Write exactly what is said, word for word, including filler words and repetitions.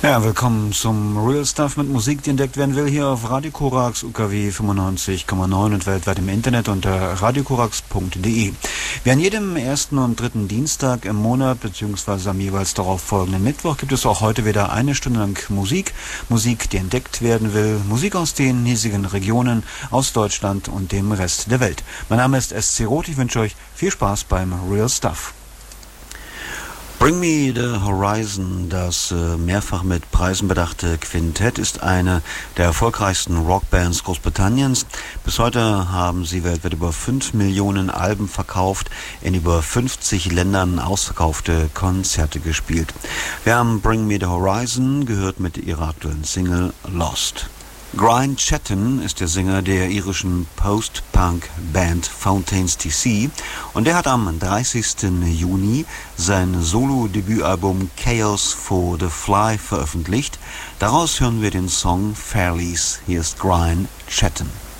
Ja, willkommen zum Real Stuff mit Musik, die entdeckt werden will, hier auf Radio Korax, U K W fünfundneunzig Komma neun und weltweit im Internet unter radiokorax punkt de. Wie an jedem ersten und dritten Dienstag im Monat, beziehungsweise am jeweils darauf folgenden Mittwoch, gibt es auch heute wieder eine Stunde lang Musik. Musik, die entdeckt werden will. Musik aus den hiesigen Regionen, aus Deutschland und dem Rest der Welt. Mein Name ist S C Roth, ich wünsche euch viel Spaß beim Real Stuff. Bring Me the Horizon, das äh, mehrfach mit Preisen bedachte Quintett, ist eine der erfolgreichsten Rockbands Großbritanniens. Bis heute haben sie weltweit über fünf Millionen Alben verkauft, in über fünfzig Ländern ausverkaufte Konzerte gespielt. Wir haben Bring Me the Horizon gehört mit ihrer aktuellen Single Lost. Brian Chatton ist der Sänger der irischen Post-Punk-Band Fountains D C und der hat am dreißigsten Juni sein Solo-Debütalbum Chaos for the Fly veröffentlicht. Daraus hören wir den Song Fairlies. Hier ist Brian Chatton.